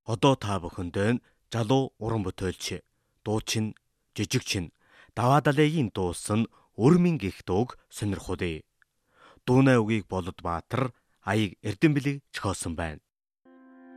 Одоо та бүхэндээ залуу уран бүтээлч, дуучин, жижигчин Даваадалегийн дуусан Өрмийн гих дууг сонирхуулъя. Дүүнай үгийг Болод Баатар, аяг Эрдэнэбилэг зохиосон байна.